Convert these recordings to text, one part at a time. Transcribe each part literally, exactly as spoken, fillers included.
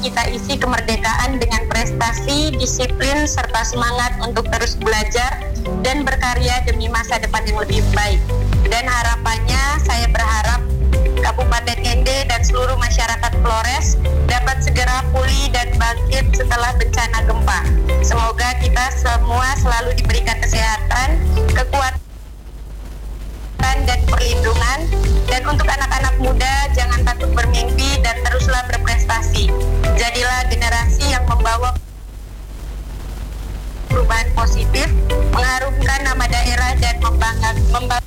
kita isi kemerdekaan dengan prestasi, disiplin, serta semangat untuk terus belajar dan berkarya demi masa depan yang lebih baik. Dan harapannya, saya berharap Kabupaten N D dan seluruh masyarakat Flores dapat segera pulih dan bangkit setelah bencana gempa. Semoga kita semua selalu diberikan kesehatan, kekuatan dan perlindungan. Dan untuk anak-anak muda, jangan takut bermimpi dan teruslah berprestasi. Jadilah generasi yang membawa perubahan positif, mengharumkan nama daerah dan membanggakan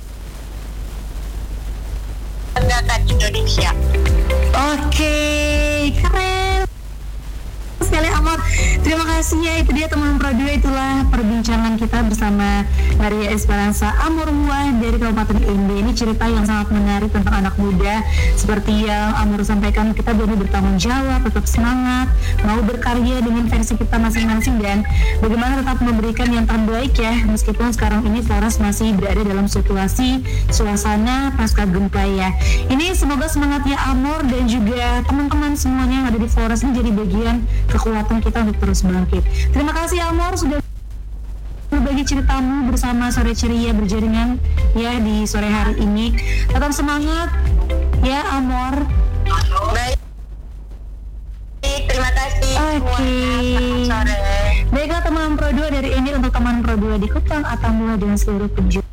membanggakan Indonesia. Oke, keren sekali Amor. Terima kasih ya, itu dia teman Pro dua, itulah perbincangan kita bersama Maria Esperanza Amorhua dari Kabupaten N D. Ini cerita yang sangat menarik tentang anak muda. Seperti yang Amor sampaikan, kita berani bertanggung jawab, tetap semangat, mau berkarya dengan versi kita masing-masing, dan bagaimana tetap memberikan yang terbaik ya, meskipun sekarang ini Flores masih berada dalam situasi suasana pasca gempa ya. Ini semoga semangatnya Amor dan juga teman-teman semuanya yang ada di Flores ini jadi bagian kekuatan kita untuk terus bangkit. Terima kasih Amor sudah berbagi ceritamu bersama Sore Ceria Berjaringan ya di sore hari ini. Tetap semangat ya Amor. Baik, terima kasih. Oke. Okay. Baiklah teman Pro dua dari ini untuk teman Pro dua di Kupang, Atambua dan seluruh penjuru.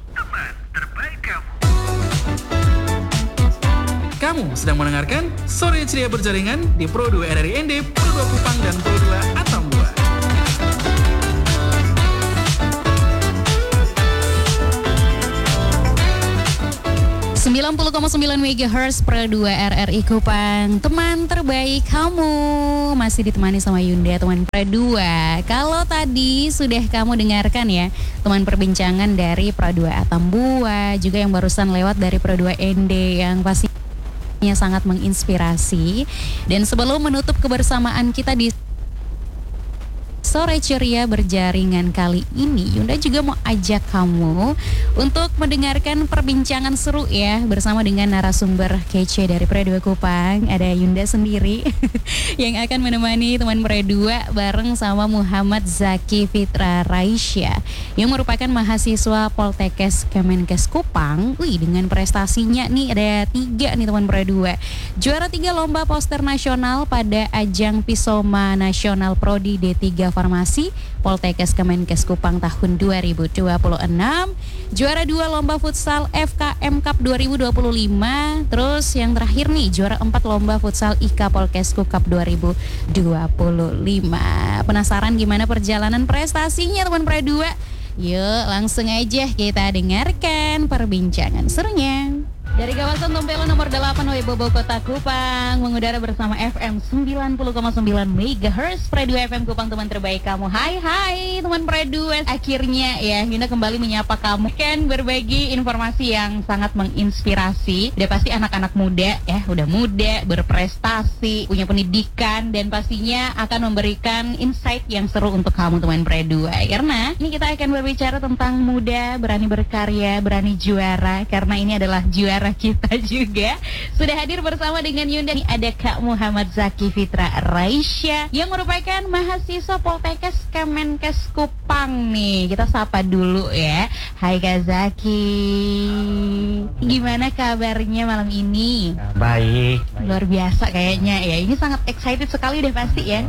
Kamu sedang mendengarkan Sore Ceria Berjaringan di Pro dua R R I N D, Pro dua Kupang, dan Pro dua Atambua. sembilan puluh koma sembilan megahertz Pro dua R R I Kupang. Teman terbaik kamu masih ditemani sama Yunda, teman Pro dua. Kalau tadi sudah kamu dengarkan ya, teman perbincangan dari Pro dua Atambua, juga yang barusan lewat dari Pro dua N D yang pasti sangat menginspirasi. Dan sebelum menutup kebersamaan kita di Sore Ceria Berjaringan kali ini, Yunda juga mau ajak kamu untuk mendengarkan perbincangan seru ya bersama dengan narasumber kece dari Pro dua Kupang. Ada Yunda sendiri yang akan menemani teman Pro dua bareng sama Muhammad Zaki Fitra Raisya yang merupakan mahasiswa Poltekkes Kemenkes Kupang. Wih, dengan prestasinya nih ada tiga nih teman Pro dua. Juara tiga lomba poster nasional pada ajang Pisoma Nasional Prodi D tiga Farmasi Poltekkes Kemenkes Kupang tahun dua ribu dua puluh enam. Juara dua lomba futsal F K M Cup dua ribu dua puluh lima. Terus yang terakhir nih juara empat lomba futsal I K Polkesku Cup dua ribu dua puluh lima. Penasaran gimana perjalanan prestasinya teman Pro dua? Yuk langsung aja kita dengarkan perbincangan serunya. Dari kawasan Tompelo nomor delapan Webobo Kota Kupang, mengudara bersama F M sembilan puluh koma sembilan megahertz Pro dua F M Kupang, teman terbaik kamu. Hai hai teman Pro dua. Akhirnya ya Yunda kembali menyapa kamu, kan berbagi informasi yang sangat menginspirasi. Udah pasti anak-anak muda ya, udah muda, berprestasi, punya pendidikan, dan pastinya akan memberikan insight yang seru untuk kamu teman Pro dua. Karena ini kita akan berbicara tentang muda, berani berkarya, berani juara. Karena ini adalah juara kita juga. Sudah hadir bersama dengan Yunda nih, ada Kak Muhammad Zaki Fitra Raisya yang merupakan mahasiswa Poltekkes Kemenkes Kupang nih. Kita sapa dulu ya. Hai Kak Zaki, gimana kabarnya malam ini? Baik, baik. Luar biasa kayaknya ya. Ini sangat excited sekali udah pasti ya.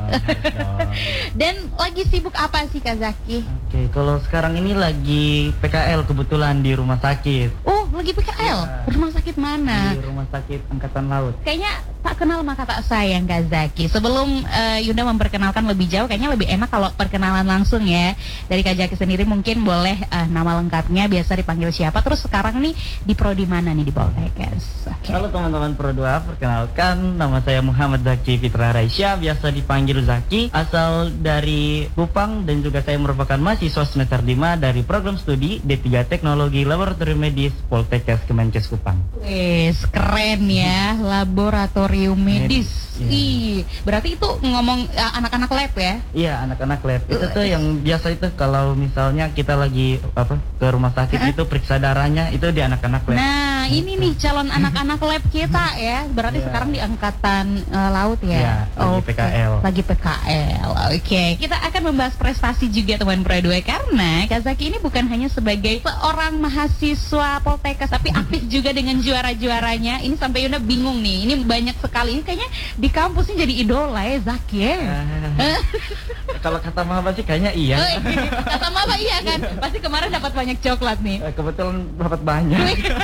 Dan lagi sibuk apa sih Kak Zaki? Oke, kalau sekarang ini lagi P K L kebetulan di rumah sakit. Oh, lagi P K L? Ya. Rumah sakit mana? Di rumah sakit Angkatan Laut. Kayaknya tak kenal maka tak sayang Kak Zaki. Sebelum uh, Yunda memperkenalkan lebih jauh, kayaknya lebih enak kalau perkenalan langsung ya. Dari Kak Zaki sendiri mungkin boleh uh, nama lengkapnya, biasa dipanggil siapa, terus sekarang nih di prodi mana nih di Poltekkes? Okay. Halo teman-teman Pro dua, perkenalkan nama saya Muhammad Zaki Fitra Raisya, biasa dipanggil Zaki, asal dari Kupang, dan juga saya merupakan mahasiswa semester lima dari program studi D tiga Teknologi Laboratorium Medis Poltekkes Kemenkes Kupang. Wes, keren ya, laboratorium laboratorium medis. Iya. Ih, berarti itu ngomong uh, anak-anak lab ya? Iya, anak-anak lab. Itu tuh yang biasa itu kalau misalnya kita lagi apa ke rumah sakit Hah? itu periksa darahnya itu di anak-anak lab. Nah, ini nih calon anak-anak lab kita ya. Berarti Iya. sekarang di angkatan uh, laut ya. Iya, lagi Oke. P K L. Lagi P K L. Oke, kita akan membahas prestasi juga teman Pro dua karena Kazaki ini bukan hanya sebagai seorang mahasiswa Poltekkes tapi aktif juga dengan juara-juaranya. Ini sampai Yuna bingung nih. Ini banyak sekali. Ini kayaknya di kampusnya jadi idola ya Zaki ya. Ah, kalau kata Mama sih kayaknya iya. Oh, iya. Kata Mama iya kan? Pasti kemarin dapat banyak coklat nih. Eh, Kebetulan dapat banyak.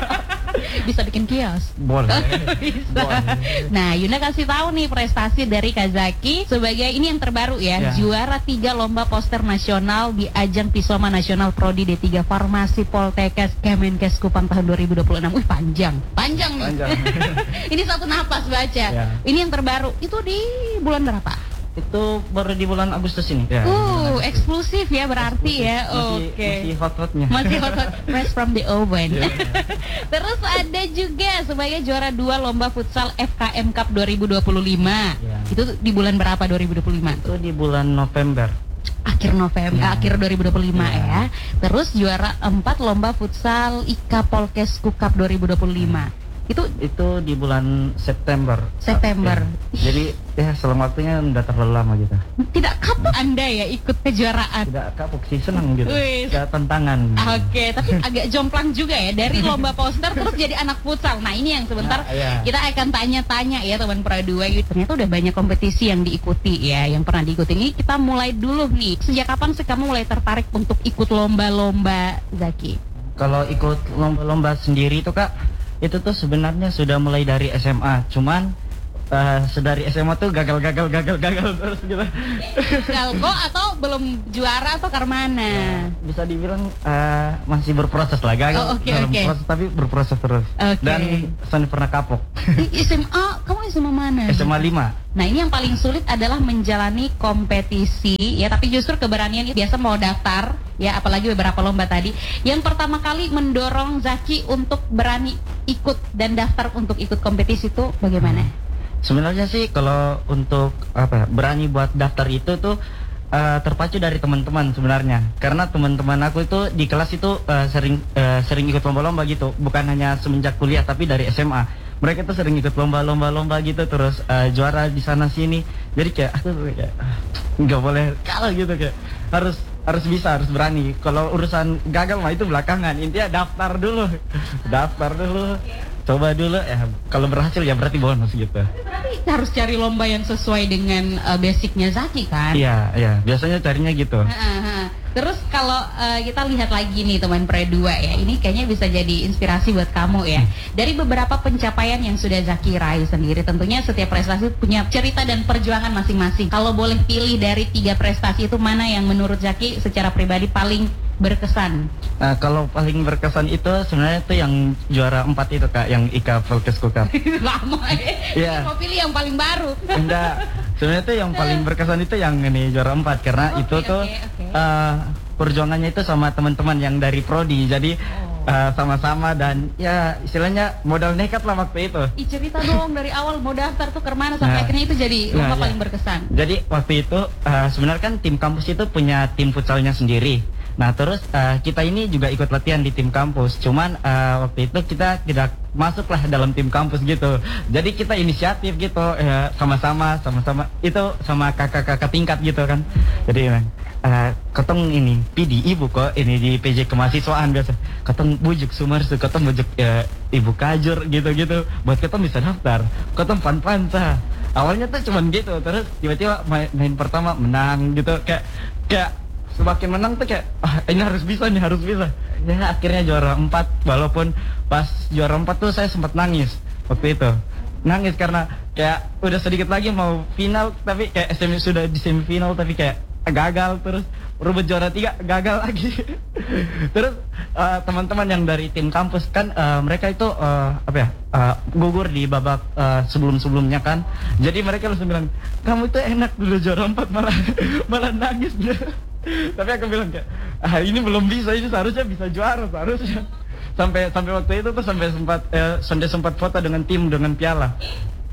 Bisa bikin kios. Boleh. Bisa. Boleh. Nah, Yuna kasih tahu nih prestasi dari Kazaki sebagai ini yang terbaru ya, Ya. juara tiga lomba poster nasional di ajang Pisoma Nasional Prodi D tiga Farmasi Poltekkes Kemenkes Kupang tahun dua ribu dua puluh enam. Wih, panjang. Panjang nih. Panjang. Ini satu napas baca. Ya. Ini yang terbaru. Itu di bulan berapa? Itu baru di bulan Agustus ini. Ya, Uh, eksklusif ya berarti ya. Masih, Oke. masih hot-hotnya. Masih hot hot fresh from the oven. Iya. Terus ada juga sebagai juara dua lomba futsal F K M Cup dua ribu dua puluh lima. Iya. Itu di bulan berapa dua ribu dua puluh lima? Itu di bulan November. Akhir November, Iya. akhir dua ribu dua puluh lima Iya. ya. Terus juara empat lomba futsal I K A Polkes Cup dua ribu dua puluh lima. Itu Itu di bulan September. September. Ya. Jadi ya selang waktunya udah terlalu lama gitu. tidak kapok Anda ya ikut kejuaraan. Tidak kapok sih, senang gitu. Wih. Ya tantangan. Oke, tapi agak jomplang juga ya dari lomba poster terus jadi anak futsal. Nah, ini yang sebentar Nah, iya. kita akan tanya-tanya ya teman Pro dua. Ternyata udah banyak kompetisi yang diikuti ya, yang pernah diikuti. Ini kita mulai dulu nih. Sejak kapan sih kamu mulai tertarik untuk ikut lomba-lomba, Zaki? Kalau ikut lomba-lomba sendiri itu Kak, itu tuh sebenarnya sudah mulai dari S M A. Cuman uh, sedari S M A tuh gagal-gagal gagal-gagal terus gitu. Galgo atau belum juara atau karmana? Bisa dibilang uh, masih berproses lah, gagal Oh, oke, dalam oke. proses tapi berproses terus. Oke. Dan saya pernah kapok. Di S M A, kamu S M A mana? S M A lima. Nah, ini yang paling sulit adalah menjalani kompetisi ya, tapi justru keberanian itu biasa mau daftar ya, apalagi beberapa lomba tadi. Yang pertama kali mendorong Zaki untuk berani ikut dan daftar untuk ikut kompetisi itu bagaimana? Sebenarnya sih kalau untuk apa ya, berani buat daftar itu tuh uh, terpacu dari teman-teman sebenarnya. Karena teman-teman aku itu di kelas itu uh, sering uh, sering ikut lomba-lomba gitu, bukan hanya semenjak kuliah tapi dari S M A. Mereka tuh sering ikut lomba-lomba-lomba gitu, terus uh, juara di sana sini. Jadi kayak aku tuh kayak ah, nggak boleh kalah gitu, kayak harus harus bisa, harus berani. Kalau urusan gagal mah itu belakangan. Intinya daftar dulu, daftar dulu, coba dulu. Ya kalau berhasil ya berarti bonus gitu. Berarti harus cari lomba yang sesuai dengan uh, basicnya Zaki kan? Iya, iya. Biasanya carinya gitu. Ha-ha. Terus kalau uh, kita lihat lagi nih teman Pre dua ya, ini kayaknya bisa jadi inspirasi buat kamu ya. Dari beberapa pencapaian yang sudah Zaki raih sendiri, tentunya setiap prestasi punya cerita dan perjuangan masing-masing. Kalau boleh pilih dari tiga prestasi itu, mana yang menurut Zaki secara pribadi paling berkesan? Nah, kalau paling berkesan itu sebenarnya itu yang juara empat itu Kak, yang I K A Polkes Cup. Lama ya. Iya. Mau pilih yang paling baru. Enggak, sebenarnya itu yang paling berkesan itu yang ini juara empat karena Oke, itu tuh oke, oke. eh, perjuangannya itu sama teman-teman yang dari prodi, jadi Oh. eh, sama-sama dan ya istilahnya modal nekat lah waktu itu. Ih, cerita dong dari awal mau daftar tuh kemana sampai Nah. akhirnya itu jadi lomba Nah, iya. paling berkesan. Jadi waktu itu eh, sebenarnya kan tim kampus itu punya tim futsalnya sendiri. Nah terus eh, kita ini juga ikut latihan di tim kampus. Cuman eh, waktu itu kita tidak masuklah dalam tim kampus gitu. Jadi kita inisiatif gitu, eh, sama-sama, sama-sama itu sama kakak-kakak tingkat gitu kan. Jadi eh, ketong ini P D ibu kok ini di P J kemahasiswaan biasa. Ketong bujuk Sumarsu, ketong bujuk eh, ibu Kajur gitu-gitu. Buat ketong bisa daftar. Ketong pan-pansa. Awalnya tuh cuman gitu, terus tiba-tiba main, main pertama menang gitu, kayak kayak semakin menang tuh kayak ah, ini harus bisa nih, harus bisa. Ya akhirnya juara empat, walaupun pas juara empat tuh saya sempat nangis waktu itu. Nangis karena kayak udah sedikit lagi mau final tapi kayak semi, sudah di semifinal tapi kayak gagal, terus rebut juara tiga gagal lagi. Terus uh, teman-teman yang dari tim kampus kan uh, mereka itu uh, apa ya uh, gugur di babak uh, sebelum-sebelumnya kan. Jadi mereka langsung bilang, kamu itu enak dulu juara empat malah malah nangis. Tapi aku bilang kayak ah, ini belum bisa, ini seharusnya bisa juara seharusnya. Sampai sampai waktu itu tuh sampai sempat eh, sampai sempat foto dengan tim dengan piala.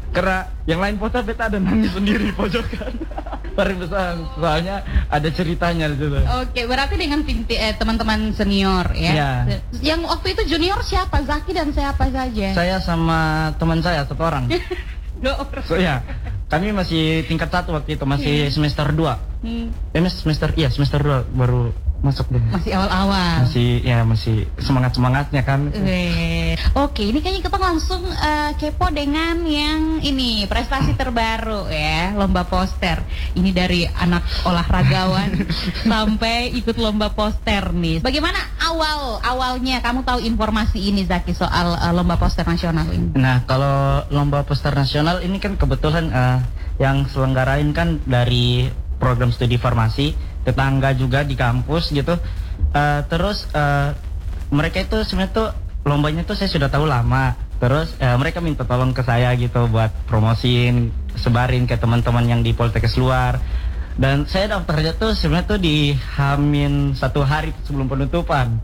Karena yang lain foto beta ada nangis sendiri pojokan. Paling besar, soalnya ada ceritanya di situ. Oke, berarti dengan tim eh, teman-teman senior ya. Iya. Yang waktu itu junior siapa? Zaki dan siapa saja? Saya sama teman saya satu orang. Dua orang. So ya, kami masih tingkat satu waktu itu, masih semester dua. Hmm. Eh, semester iya semester dua baru masuk deh. Masih awal-awal. Masih ya masih semangat-semangatnya kan. Weh. Oke, ini kayaknya kita langsung uh, kepo dengan yang ini prestasi terbaru ya, lomba poster. Ini dari anak olahragawan sampai ikut lomba poster nih. Bagaimana awal awalnya kamu tahu informasi ini Zaki soal uh, lomba poster nasional ini? Nah, kalau lomba poster nasional ini kan kebetulan uh, yang selenggarain kan dari program studi farmasi, tetangga juga di kampus gitu. Uh, terus uh, mereka itu sebenarnya tuh lombanya tuh saya sudah tahu lama. Terus uh, mereka minta tolong ke saya gitu buat promosiin, sebarin ke teman-teman yang di Poltekkes luar. Dan saya daftarnya tuh sebenarnya tuh di Hamin satu hari sebelum penutupan.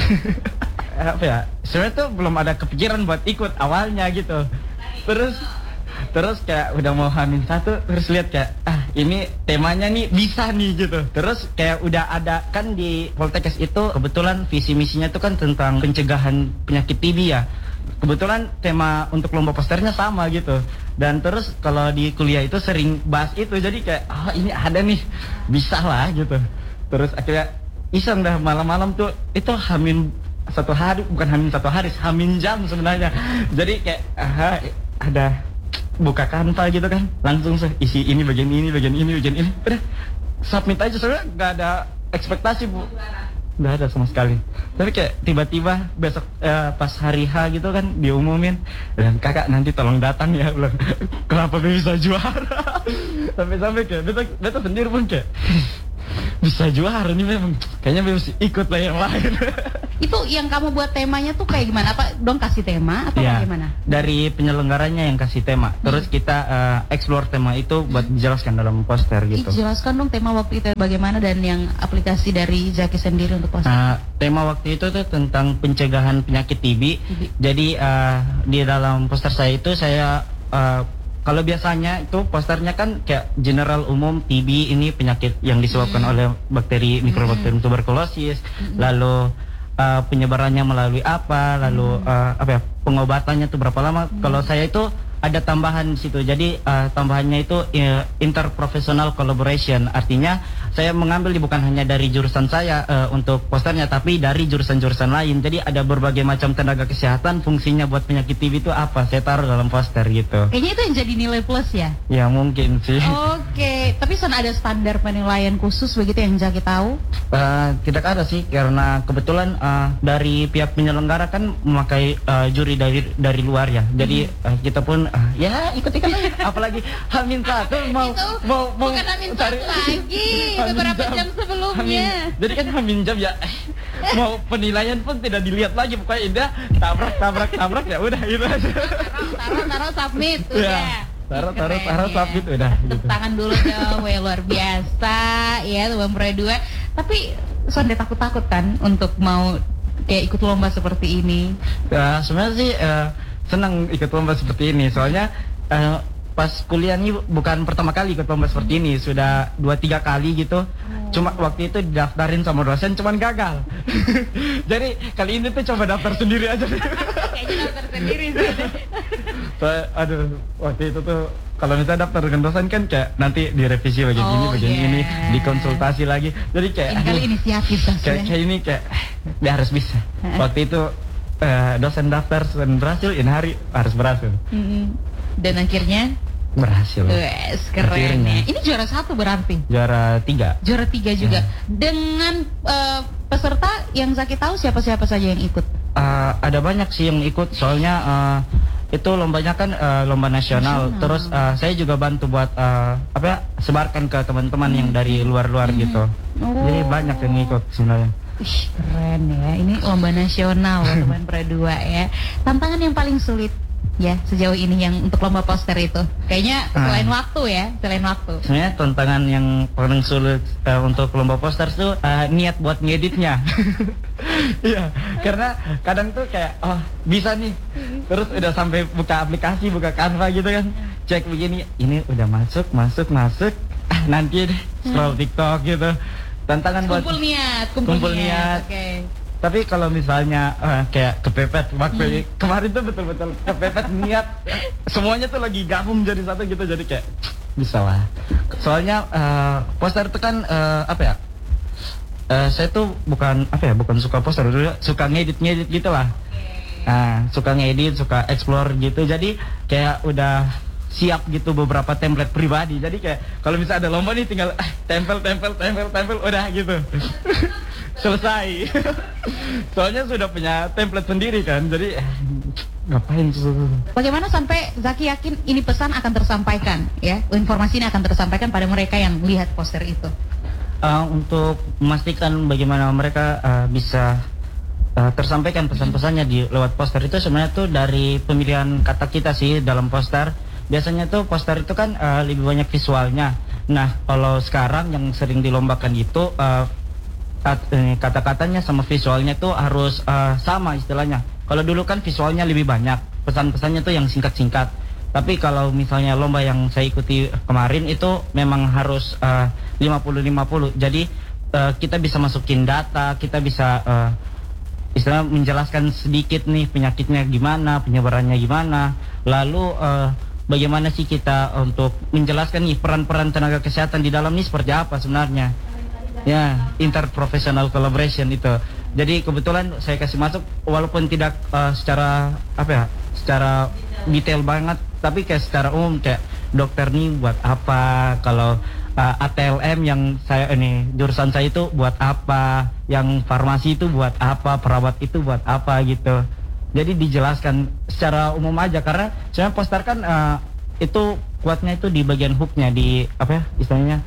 Apa ya? Sebenarnya tuh belum ada kepikiran buat ikut awalnya gitu. Terus Terus kayak udah mau Hamin satu, terus lihat kayak ah ini temanya nih bisa nih gitu. Terus kayak udah ada kan di Poltekkes itu kebetulan visi misinya tuh kan tentang pencegahan penyakit T B ya. Kebetulan tema untuk lomba posternya sama gitu. Dan terus kalau di kuliah itu sering bahas itu, jadi kayak oh ini ada nih, bisa lah gitu. Terus akhirnya iseng dah malam-malam tuh itu Hamin satu hari, bukan Hamin satu hari, Hamin jam sebenarnya. Jadi kayak aha, ada buka Canva gitu kan, langsung sih isi ini bagian ini bagian ini bagian ini, udah submit aja. Soalnya nggak ada ekspektasi bu, nggak ada sama sekali. Tapi kayak tiba-tiba besok eh, pas hari H gitu kan diumumin, dan kakak nanti tolong datang ya, bilang kenapa bisa juara. Sampai-sampai kayak beta, beta sendiri pun kayak bisa juara nih, memang kayaknya harus ikut lah yang lain. Itu yang kamu buat temanya tuh kayak gimana? Apa dong kasih tema atau ya, bagaimana? Dari penyelenggaranya yang kasih tema. Terus hmm. kita uh, explore tema itu buat dijelaskan dalam poster gitu. Jelaskan dong tema waktu itu bagaimana dan yang aplikasi dari Zaki sendiri untuk poster. Uh, tema waktu itu tuh tentang pencegahan penyakit T B. T B. Jadi uh, di dalam poster saya itu saya uh, kalau biasanya itu posternya kan kayak general umum T B ini penyakit yang disebabkan hmm. oleh bakteri mikrobakterium tuberkulosis, hmm. lalu uh, penyebarannya melalui apa, lalu hmm. uh, apa ya pengobatannya itu berapa lama. Hmm. Kalau saya itu ada tambahan di situ. Jadi uh, tambahannya itu uh, interprofessional collaboration. Artinya saya mengambil bukan hanya dari jurusan saya uh, untuk posternya, tapi dari jurusan-jurusan lain. Jadi ada berbagai macam tenaga kesehatan, fungsinya buat penyakit T B itu apa, saya taruh dalam poster gitu. Kayaknya itu yang jadi nilai plus ya? Ya mungkin sih. Oke, tapi sana ada standar penilaian khusus begitu yang Zaki tahu? Uh, tidak ada sih, karena kebetulan uh, dari pihak penyelenggara kan memakai uh, juri dari dari luar ya. Jadi uh, kita pun uh, ya ikut-ikut lagi. Apalagi Hamin satu mau itu mau mau bukan Hamin cari lagi beberapa jam, jam sebelumnya. Hamin, jadi kan Hamin jam ya. Eh, mau penilaian pun tidak dilihat lagi, pokoknya indah tabrak tabrak tabrak ya udah gitu aja. Taruh taruh submit udah. Ya. Taruh taruh taruh submit udah. Tepuk Gitu. tangan dulu dong, weh luar biasa ya Tuan Pro dua. Tapi Sonde takut-takut kan untuk mau kayak ikut lomba seperti ini? Ya sebenarnya sih uh, senang ikut lomba seperti ini, soalnya uh, pas kuliah ini bukan pertama kali ikut lomba seperti ini, sudah dua tiga kali gitu. Oh. Cuma waktu itu didaftarin sama dosen, cuman gagal. Jadi kali ini tuh coba daftar sendiri aja. Kayaknya daftar sendiri sih. So, aduh, waktu itu tuh kalau misalnya daftar dengan dosen kan kayak nanti direvisi bagian oh, ini, bagian yeah. ini, dikonsultasi lagi. Jadi kayak ini kali inisiatif kayak, kayak ini kayak dia harus bisa. Waktu itu uh, dosen daftar dan berhasil, ini hari harus berhasil. Mm-hmm. Dan akhirnya berhasil. Wes, keren ya. Ini juara satu berarti? Juara tiga. Juara tiga juga. Ya. Dengan uh, peserta yang Zaki tahu siapa-siapa saja yang ikut? Uh, ada banyak sih yang ikut, soalnya uh, itu lombanya kan uh, lomba nasional. nasional. Terus uh, saya juga bantu buat uh, apa ya, sebarkan ke teman-teman hmm. yang dari luar-luar hmm. gitu. Oh. Jadi banyak yang ikut sebenarnya. Ih, keren ya. Ini lomba nasional teman Pro dua ya. Tantangan yang paling sulit ya sejauh ini yang untuk lomba poster itu? Kayaknya selain Ah. waktu ya, selain waktu. Sebenarnya tantangan yang paling sulit uh, untuk lomba poster tuh uh, niat buat ngeditnya. Iya, karena kadang tuh kayak oh bisa nih, terus udah sampai buka aplikasi, buka Canva gitu kan, cek begini, ini udah masuk, masuk, masuk, ah nanti deh scroll TikTok gitu. Tantangan buat Kumpul niat, kumpul, Kumpul niat. niat. Oke. Tapi kalau misalnya uh, kayak kepepet waktu Hmm. kemarin tuh betul-betul kepepet niat, semuanya tuh lagi gabung jadi satu gitu, jadi kayak bisa lah. Soalnya uh, poster itu kan uh, apa ya? Uh, saya tuh bukan apa ya, bukan suka poster, suka ngedit-ngedit gitu lah. Nah, suka ngedit, suka explore gitu. Jadi kayak udah siap gitu beberapa template pribadi. Jadi kayak kalau bisa ada lomba nih tinggal eh, tempel, tempel, tempel, tempel, udah gitu. Selesai. Soalnya sudah punya template sendiri kan. Jadi eh, ngapain tuh? Bagaimana sampai Zaki yakin ini pesan akan tersampaikan ya, informasi ini akan tersampaikan pada mereka yang lihat poster itu? Uh, untuk memastikan bagaimana mereka uh, bisa uh, tersampaikan pesan-pesannya di lewat poster itu sebenarnya tuh dari pemilihan kata kita sih dalam poster. Biasanya tuh poster itu kan uh, lebih banyak visualnya. Nah, kalau sekarang yang sering dilombakan itu uh, kat- eh, kata-katanya sama visualnya tuh harus uh, sama istilahnya. Kalau dulu kan visualnya lebih banyak, pesan-pesannya tuh yang singkat-singkat. Tapi kalau misalnya lomba yang saya ikuti kemarin itu memang harus uh, lima puluh lima puluh. Jadi uh, kita bisa masukin data, kita bisa uh, istilah menjelaskan sedikit nih penyakitnya gimana, penyebarannya gimana. Lalu uh, bagaimana sih kita untuk menjelaskan nih peran-peran tenaga kesehatan di dalam ini seperti apa sebenarnya. Ya, interprofessional collaboration itu. Jadi kebetulan saya kasih masuk walaupun tidak uh, secara apa ya, secara detail banget, tapi kayak secara umum kayak dokter nih buat apa, kalau uh, A T L M yang saya ini jurusan saya itu buat apa, yang farmasi itu buat apa, perawat itu buat apa gitu. Jadi dijelaskan secara umum aja karena saya poster kan uh, itu kuatnya itu di bagian hooknya, di apa ya istilahnya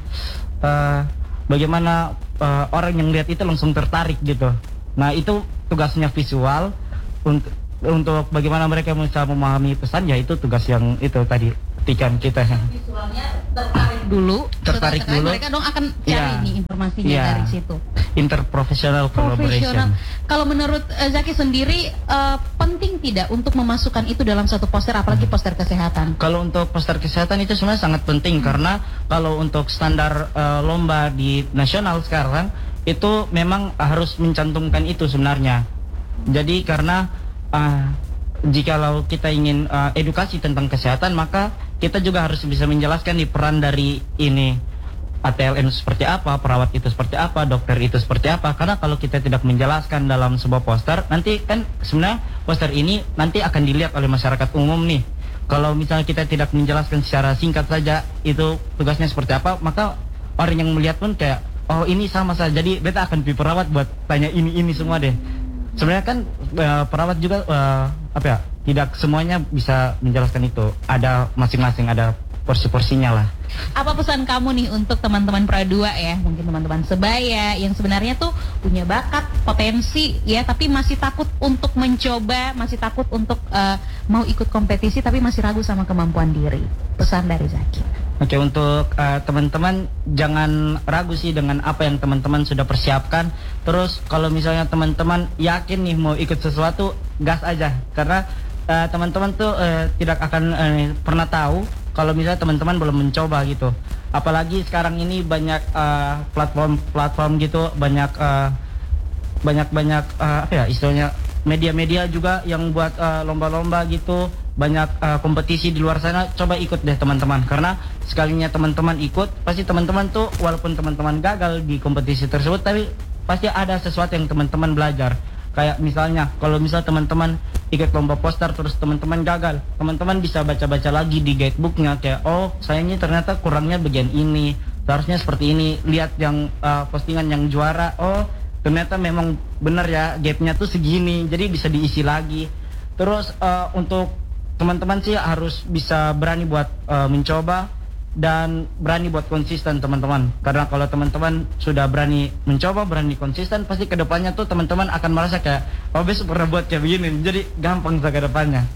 uh, bagaimana uh, orang yang lihat itu langsung tertarik gitu. Nah itu tugasnya visual untuk untuk bagaimana mereka bisa memahami pesan, ya itu tugas yang itu tadi petikan kita. Visualnya tertarik dulu, Tertarik setelah dulu. mereka dong akan cari Ya. nih informasinya Ya. dari situ. Interprofessional Profesional. collaboration. Kalau menurut eh, Zaki sendiri eh, penting tidak untuk memasukkan itu dalam satu poster, apalagi poster kesehatan? Kalau untuk poster kesehatan itu sebenarnya sangat penting karena kalau untuk standar uh, lomba di nasional sekarang itu memang harus mencantumkan itu sebenarnya. Jadi karena uh, jikalau kita ingin uh, edukasi tentang kesehatan, maka kita juga harus bisa menjelaskan di peran dari ini A T L M seperti apa, perawat itu seperti apa, dokter itu seperti apa. Karena kalau kita tidak menjelaskan dalam sebuah poster, nanti kan sebenarnya poster ini nanti akan dilihat oleh masyarakat umum nih. Kalau misalnya kita tidak menjelaskan secara singkat saja itu tugasnya seperti apa, maka orang yang melihat pun kayak oh ini sama saja. Jadi beta akan pilih perawat buat tanya ini ini semua deh. Sebenarnya kan uh, perawat juga uh, apa ya, tidak semuanya bisa menjelaskan itu. Ada masing-masing, ada porsi-porsinya lah. Apa pesan kamu nih untuk teman-teman Pra dua ya, mungkin teman-teman sebaya yang sebenarnya tuh punya bakat, potensi ya, tapi masih takut untuk mencoba, masih takut untuk uh, mau ikut kompetisi, tapi masih ragu sama kemampuan diri. Pesan dari Zaki. Oke, untuk uh, teman-teman jangan ragu sih dengan apa yang teman-teman sudah persiapkan. Terus kalau misalnya teman-teman yakin nih mau ikut sesuatu, gas aja. Karena uh, teman-teman tuh uh, tidak akan uh, pernah tahu kalau misalnya teman-teman belum mencoba gitu. Apalagi sekarang ini banyak uh, platform-platform gitu, banyak uh, banyak-banyak uh, apa ya istilahnya, media-media juga yang buat uh, lomba-lomba gitu, banyak uh, kompetisi di luar sana. Coba ikut deh teman-teman, karena sekalinya teman-teman ikut, pasti teman-teman tuh walaupun teman-teman gagal di kompetisi tersebut, tapi pasti ada sesuatu yang teman-teman belajar. Kayak misalnya kalau misal teman-teman ikut lomba poster terus teman-teman gagal, teman-teman bisa baca-baca lagi di guidebooknya kayak oh sayangnya ternyata kurangnya bagian ini, seharusnya seperti ini. Lihat yang uh, postingan yang juara, oh ternyata memang benar ya gapnya tuh segini, jadi bisa diisi lagi. Terus uh, untuk teman-teman sih harus bisa berani buat uh, mencoba dan berani buat konsisten teman-teman. Karena kalau teman-teman sudah berani mencoba, berani konsisten, pasti kedepannya tuh teman-teman akan merasa kayak oh besok pernah buat kayak begini, jadi gampang ke depannya.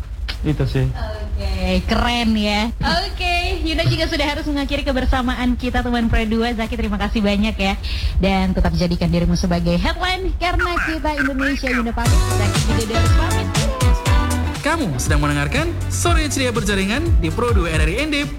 Itu sih. Oke, keren ya. Oke, Yunda juga sudah harus mengakhiri kebersamaan kita teman Pro dua. Zaki, terima kasih banyak ya. Dan tetap jadikan dirimu sebagai headline karena kita Indonesia. Yunda pamit, Zaki juga harus pamit. Kamu sedang mendengarkan Sore Ceria Berjaringan di Pro dua R R I N D